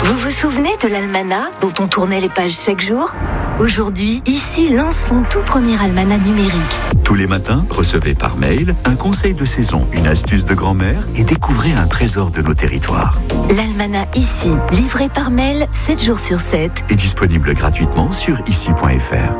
Vous vous souvenez de l'almanach dont on tournait les pages chaque jour ? Aujourd'hui, ici lance son tout premier almanach numérique. Tous les matins, recevez par mail un conseil de saison, une astuce de grand-mère et découvrez un trésor de nos territoires. L'almanach ici, livré par mail 7 jours sur 7. Est disponible gratuitement sur ici.fr.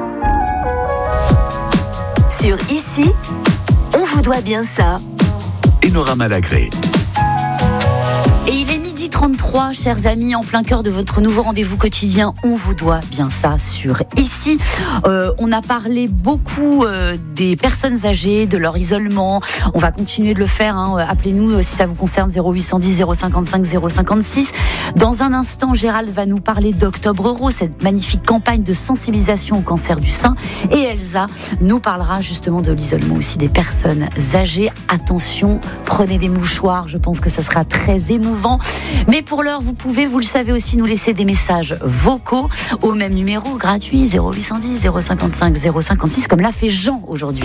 Sur Ici, on vous doit bien ça. Enora Malagré. Et il est 12h33, chers amis, en plein cœur de votre nouveau rendez-vous quotidien. On vous doit bien ça sur Ici. On a parlé beaucoup des personnes âgées, de leur isolement. On va continuer de le faire. Appelez-nous si ça vous concerne, 0810 055 056. Dans un instant, Gérald va nous parler d'Octobre Rose, cette magnifique campagne de sensibilisation au cancer du sein. Et Elsa nous parlera justement de l'isolement aussi des personnes âgées. Attention, prenez des mouchoirs. Je pense que ça sera très émouvant. Mais pour l'heure, vous pouvez, vous le savez aussi, nous laisser des messages vocaux au même numéro gratuit 0810 055 056, comme l'a fait Jean aujourd'hui.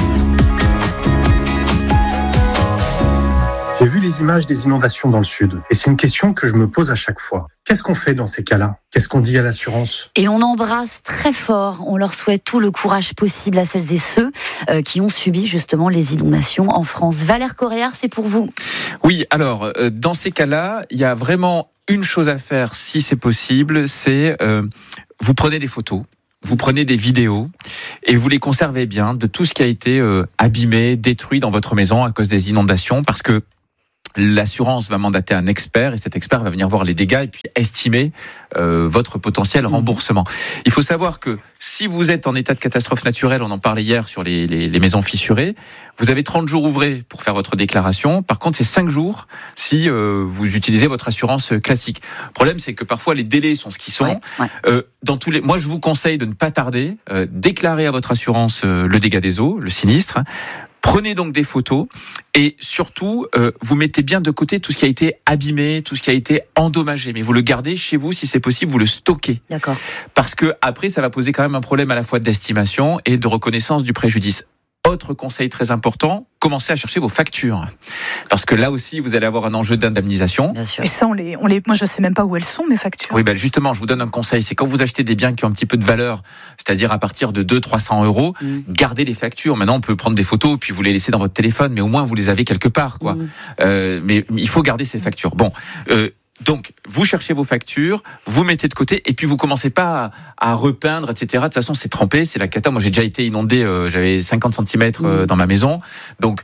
J'ai vu les images des inondations dans le sud et c'est une question que je me pose à chaque fois. Qu'est-ce qu'on fait dans ces cas-là ? Qu'est-ce qu'on dit à l'assurance ? Et on embrasse très fort, on leur souhaite tout le courage possible à celles et ceux qui ont subi justement les inondations en France. Valère Coréard, c'est pour vous. Oui, alors, dans ces cas-là, il y a vraiment une chose à faire si c'est possible, c'est vous prenez des photos. Vous prenez des vidéos et vous les conservez bien de tout ce qui a été abîmé, détruit dans votre maison à cause des inondations, parce que l'assurance va mandater un expert et cet expert va venir voir les dégâts et puis estimer votre potentiel remboursement. Il faut savoir que si vous êtes en état de catastrophe naturelle, on en parlait hier sur les maisons fissurées, vous avez 30 jours ouvrés pour faire votre déclaration. Par contre, c'est 5 jours si vous utilisez votre assurance classique. Le problème, c'est que parfois les délais sont ce qu'ils sont. Ouais. Moi, je vous conseille de ne pas tarder, déclarer à votre assurance le dégât des eaux, le sinistre. Prenez donc des photos et surtout, vous mettez bien de côté tout ce qui a été abîmé, tout ce qui a été endommagé. Mais vous le gardez chez vous, si c'est possible, vous le stockez. D'accord. Parce que après, ça va poser quand même un problème à la fois d'estimation et de reconnaissance du préjudice. Autre conseil très important, commencez à chercher vos factures. Parce que là aussi, vous allez avoir un enjeu d'indemnisation. Bien sûr. Et ça, moi, je sais même pas où elles sont, mes factures. Oui, justement, je vous donne un conseil. C'est quand vous achetez des biens qui ont un petit peu de valeur, c'est-à-dire à partir de 200-300 euros, gardez les factures. Maintenant, on peut prendre des photos puis vous les laisser dans votre téléphone, mais au moins, vous les avez quelque part, quoi. Mais il faut garder ces factures. Bon, donc, vous cherchez vos factures, vous mettez de côté, et puis vous commencez pas à repeindre, etc. De toute façon, c'est trempé, c'est la cata. Moi, j'ai déjà été inondé, j'avais 50 cm dans ma maison. Donc,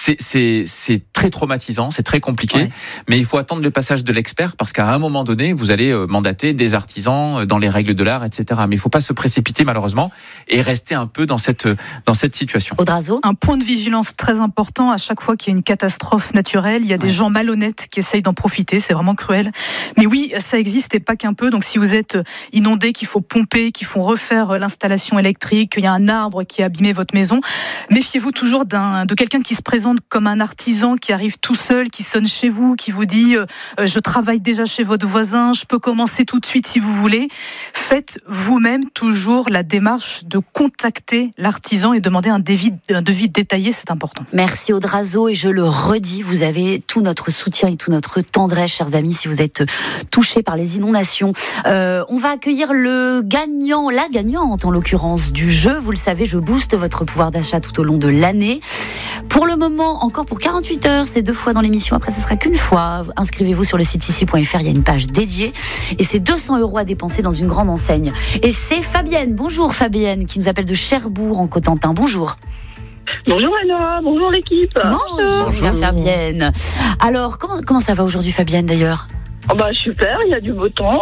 c'est très traumatisant, c'est très compliqué. Ouais. Mais il faut attendre le passage de l'expert, parce qu'à un moment donné, vous allez mandater des artisans dans les règles de l'art, etc. Mais il faut pas se précipiter, malheureusement, et rester un peu dans cette situation. Audrazo ? Un point de vigilance très important à chaque fois qu'il y a une catastrophe naturelle. Il y a des gens malhonnêtes qui essayent d'en profiter. C'est vraiment cruel. Mais oui, ça existe et pas qu'un peu. Donc si vous êtes inondé, qu'il faut pomper, qu'il faut refaire l'installation électrique, qu'il y a un arbre qui a abîmé votre maison, méfiez-vous toujours de quelqu'un qui se présente comme un artisan, qui arrive tout seul, qui sonne chez vous, qui vous dit je travaille déjà chez votre voisin, je peux commencer tout de suite si vous voulez. Faites vous-même toujours la démarche de contacter l'artisan et demander un devis détaillé, c'est important. Merci Audrazo, et je le redis, vous avez tout notre soutien et tout notre tendresse, chers amis, si vous êtes touchés par les inondations. On va accueillir la gagnante en l'occurrence du jeu. Vous le savez, je booste votre pouvoir d'achat tout au long de l'année. Pour le moment, encore pour 48 heures, c'est 2 fois dans l'émission, après ce sera qu'une fois. Inscrivez-vous sur le site ici.fr, il y a une page dédiée et c'est 200 € à dépenser dans une grande enseigne. Et c'est Fabienne, bonjour Fabienne, qui nous appelle de Cherbourg en Cotentin, bonjour. Bonjour Anna, bonjour l'équipe. Bonjour Fabienne. Alors, comment ça va aujourd'hui Fabienne d'ailleurs ? Oh bah super, il y a du beau temps.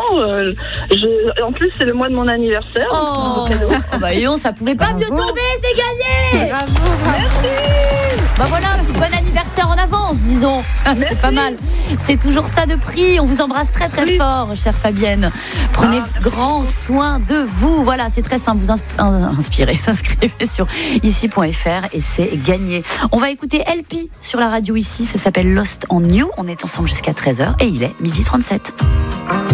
En plus, c'est le mois de mon anniversaire. Ça pouvait pas mieux tomber, c'est gagné. Bravo. Merci. Voilà, bon anniversaire en avance, disons. C'est pas mal. C'est toujours ça de prix. On vous embrasse très très fort, chère Fabienne. Prenez grand soin de vous. Voilà, c'est très simple. Vous s'inscrivez sur ici.fr et c'est gagné. On va écouter LP sur la radio ici. Ça s'appelle Lost on You. On est ensemble jusqu'à 13h et il est 12h37.